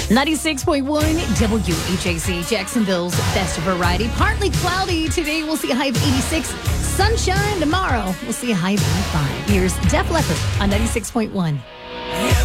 96.1 WHAC, Jacksonville's best variety. Partly cloudy today. We'll see a high of 86. Sunshine tomorrow. We'll see a high of 85. Here's Def Leppard on 96.1.